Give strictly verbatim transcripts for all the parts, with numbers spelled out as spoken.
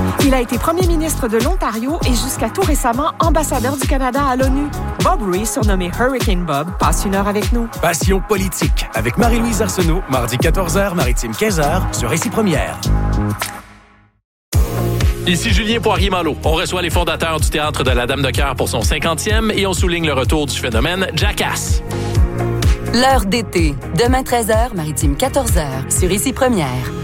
Il a été premier ministre de l'Ontario et jusqu'à tout récemment ambassadeur du Canada à l'ONU. Bob Ray, surnommé Hurricane Bob, passe une heure avec nous. Passion politique avec Marie-Louise Arsenault, mardi quatorze heures, Maritime quinze heures, sur Récit Première. Ici Julien Poirier-Malo. On reçoit les fondateurs du Théâtre de la Dame de Cœur pour son cinquantième et on souligne le retour du phénomène Jackass. L'heure d'été. Demain treize heures, Maritime quatorze heures, sur Ici Première.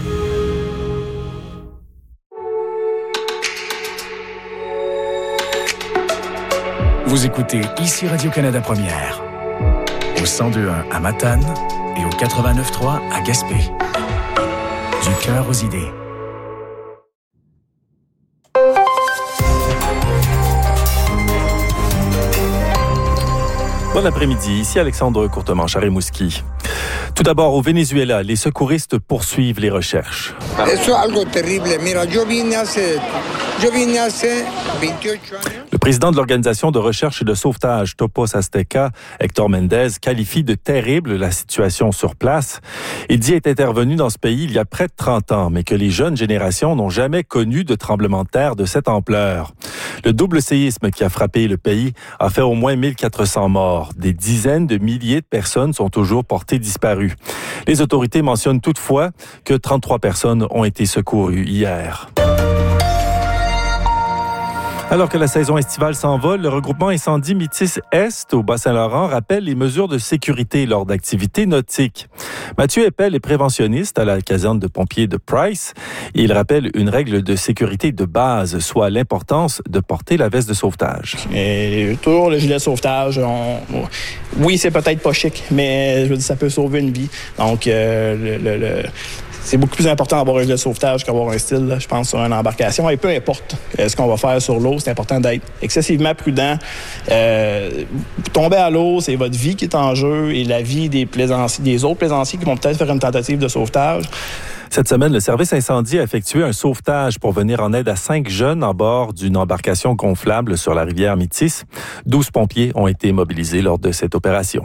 Vous écoutez Ici Radio-Canada Première. Au cent deux virgule un à Matane et au quatre-vingt-neuf virgule trois à Gaspé. Du cœur aux idées. Bon après-midi, ici Alexandre Courtemanche à Rimouski. Tout d'abord, au Venezuela, les secouristes poursuivent les recherches. Le président de l'organisation de recherche et de sauvetage Topos Azteca, Héctor Mendez, qualifie de terrible la situation sur place. Il dit être intervenu dans ce pays il y a près de trente ans, mais que les jeunes générations n'ont jamais connu de tremblement de terre de cette ampleur. Le double séisme qui a frappé le pays a fait au moins mille quatre cents morts. Des dizaines de milliers de personnes sont toujours portées disparues. Les autorités mentionnent toutefois que trente-trois personnes ont été secourues hier. Alors que la saison estivale s'envole, le regroupement Incendie Métis Est au Bas-Saint-Laurent rappelle les mesures de sécurité lors d'activités nautiques. Mathieu Eppel est préventionniste à la caserne de pompiers de Price. Il rappelle une règle de sécurité de base, soit l'importance de porter la veste de sauvetage. Et toujours le gilet de sauvetage, on... oui, c'est peut-être pas chic, mais je veux dire, ça peut sauver une vie. Donc, euh, le... le, le... c'est beaucoup plus important d'avoir un gilet de sauvetage qu'avoir un style, là, je pense, sur une embarcation. Et peu importe ce qu'on va faire sur l'eau, c'est important d'être excessivement prudent. Euh, tomber à l'eau, c'est votre vie qui est en jeu et la vie des plaisanciers, des autres plaisanciers qui vont peut-être faire une tentative de sauvetage. Cette semaine, le service incendie a effectué un sauvetage pour venir en aide à cinq jeunes à bord d'une embarcation gonflable sur la rivière Métis. douze pompiers ont été mobilisés lors de cette opération.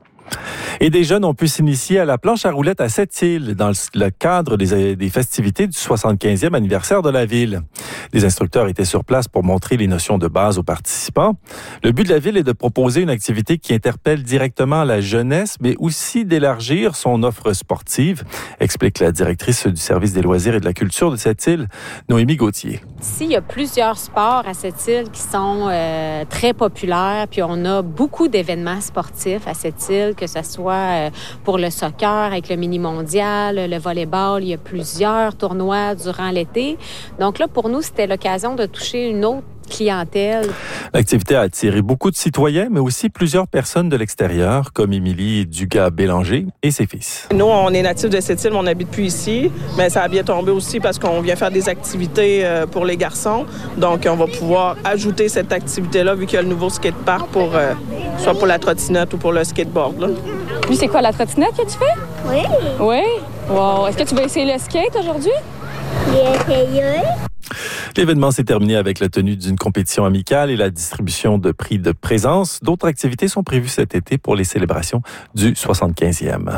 Et des jeunes ont pu s'initier à la planche à roulettes à Sept-Îles dans le cadre des, des festivités du soixante-quinzième anniversaire de la ville. Des instructeurs étaient sur place pour montrer les notions de base aux participants. Le but de la ville est de proposer une activité qui interpelle directement la jeunesse, mais aussi d'élargir son offre sportive, explique la directrice du service des loisirs et de la culture de Sept-Îles, Noémie Gauthier. Ici, il y a plusieurs sports à Sept-Îles qui sont euh, très populaires, puis on a beaucoup d'événements sportifs à Sept-Îles, que ce soit pour le soccer avec le mini-mondial, le volleyball. Il y a plusieurs tournois durant l'été. Donc là, pour nous, c'était l'occasion de toucher une autre clientèle. L'activité a attiré beaucoup de citoyens, mais aussi plusieurs personnes de l'extérieur, comme Émilie Dugas-Bélanger et ses fils. Nous, on est natifs de Sept-Îles, on n'habite plus ici, mais ça a bien tombé aussi parce qu'on vient faire des activités pour les garçons. Donc, on va pouvoir ajouter cette activité-là, vu qu'il y a le nouveau skatepark, pour, euh, soit pour la trottinette ou pour le skateboard. Là. Lui, c'est quoi, la trottinette que tu fais? Oui. Oui? Wow. Est-ce que tu vas essayer le skate aujourd'hui? J'ai essayé. L'événement s'est terminé avec la tenue d'une compétition amicale et la distribution de prix de présence. D'autres activités sont prévues cet été pour les célébrations du soixante-quinzième.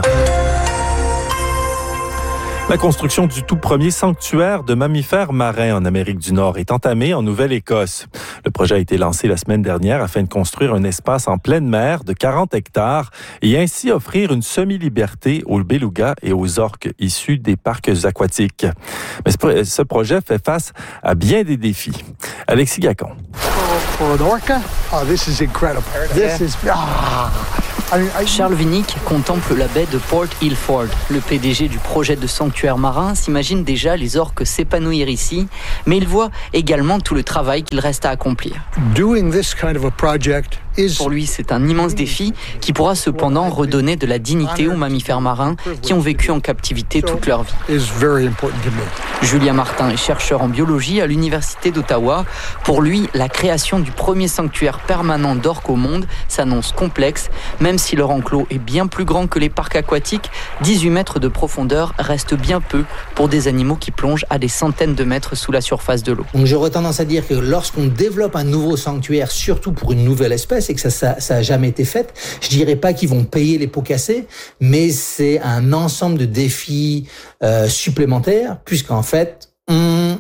La construction du tout premier sanctuaire de mammifères marins en Amérique du Nord est entamée en Nouvelle-Écosse. Le projet a été lancé la semaine dernière afin de construire un espace en pleine mer de quarante hectares et ainsi offrir une semi-liberté aux belugas et aux orques issus des parcs aquatiques. Mais ce projet fait face à bien des défis. Alexis Gacon. For an orca, oh, this is incredible. This is ah. Charles Winnick contemple la baie de Port Ilford. Le P D G du projet de sanctuaire marin s'imagine déjà les orques s'épanouir ici, mais il voit également tout le travail qu'il reste à accomplir. Doing this kind of a project is... Pour lui, c'est un immense défi qui pourra cependant redonner de la dignité aux mammifères marins qui ont vécu en captivité toute leur vie. Julien Martin est chercheur en biologie à l'Université d'Ottawa. Pour lui, la création du premier sanctuaire permanent d'orques au monde s'annonce complexe, même si leur enclos est bien plus grand que les parcs aquatiques. dix-huit mètres de profondeur reste bien peu pour des animaux qui plongent à des centaines de mètres sous la surface de l'eau. Donc j'aurais tendance à dire que lorsqu'on développe un nouveau sanctuaire, surtout pour une nouvelle espèce, et que ça, ça, ça a jamais été fait, je dirais pas qu'ils vont payer les pots cassés, mais c'est un ensemble de défis euh, supplémentaires, puisqu'en fait, on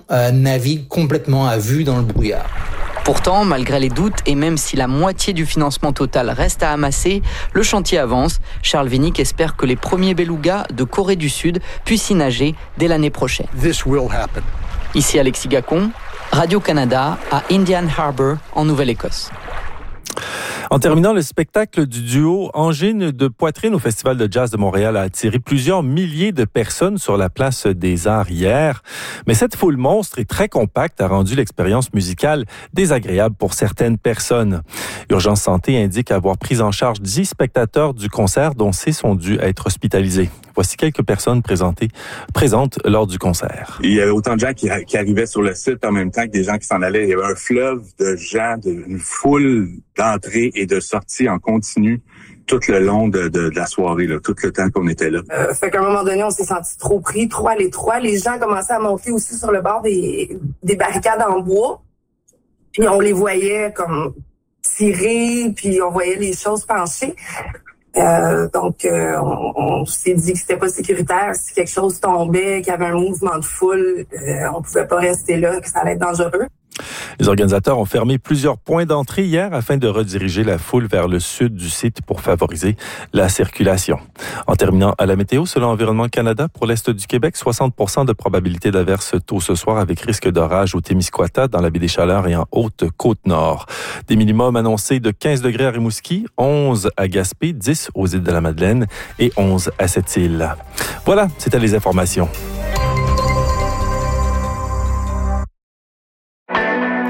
euh, naviguent complètement à vue dans le brouillard. Pourtant, malgré les doutes et même si la moitié du financement total reste à amasser, le chantier avance. Charles Winnick espère que les premiers belugas de Corée du Sud puissent y nager dès l'année prochaine. This will happen. Ici Alexis Gacon, Radio-Canada à Indian Harbour, en Nouvelle-Écosse. En terminant, le spectacle du duo Angine de Poitrine au Festival de Jazz de Montréal a attiré plusieurs milliers de personnes sur la place des Arts hier. Mais cette foule monstre et très compacte a rendu l'expérience musicale désagréable pour certaines personnes. Urgence Santé indique avoir pris en charge dix spectateurs du concert dont six ont dû être hospitalisés. Voici quelques personnes présentées, présentes lors du concert. Il y avait autant de gens qui, qui arrivaient sur le site en même temps que des gens qui s'en allaient. Il y avait un fleuve de gens, de, une foule d'entrées et de sorties en continu tout le long de, de, de la soirée, là, tout le temps qu'on était là. Euh, fait qu'à un moment donné, on s'est senti trop pris, trop à l'étroit. Les gens commençaient à monter aussi sur le bord des, des barricades en bois. Puis on les voyait comme tirer, puis on voyait les choses pencher. Euh, donc, euh, on, on s'est dit que c'était pas sécuritaire. Si quelque chose tombait, qu'il y avait un mouvement de foule, euh, on pouvait pas rester là, que ça allait être dangereux. Les organisateurs ont fermé plusieurs points d'entrée hier afin de rediriger la foule vers le sud du site pour favoriser la circulation. En terminant à la météo, selon Environnement Canada, pour l'est du Québec, soixante pour cent de probabilité d'averse tôt ce soir avec risque d'orage au Témiscouata, dans la baie des Chaleurs et en Haute-Côte-Nord. Des minimums annoncés de quinze degrés à Rimouski, onze à Gaspé, dix aux îles de la Madeleine et onze à Sept-Îles. Voilà, c'était les informations.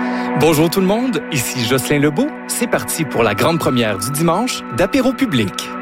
Bonjour tout le monde, ici Jocelyn Lebeau. C'est parti pour la grande première du dimanche d'Apéro Public.